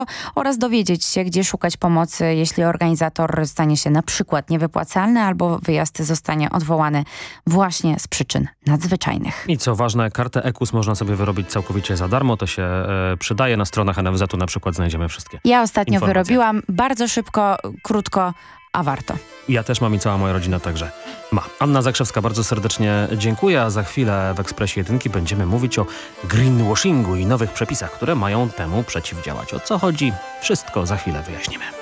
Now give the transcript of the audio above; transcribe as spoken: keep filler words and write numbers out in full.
oraz dowiedzieć się, gdzie szukać pomocy, jeśli organizator stanie się na przykład niewypłacalny albo wyjazd zostanie odwołany właśnie z przyczyn nadzwyczajnych. I co ważne, kartę E K U S można sobie wyrobić całkowicie za darmo. To się e, przydaje. Na stronach N F Z u na przykład znajdziemy wszystkie Ja ostatnio informacje. wyrobiłam bardzo szybko, krótko, a warto. Ja też mam i cała moja rodzina także ma. Anna Zakrzewska, bardzo serdecznie dziękuję, a za chwilę w Ekspresie Jedynki będziemy mówić o greenwashingu i nowych przepisach, które mają temu przeciwdziałać. O co chodzi? Wszystko za chwilę wyjaśnimy.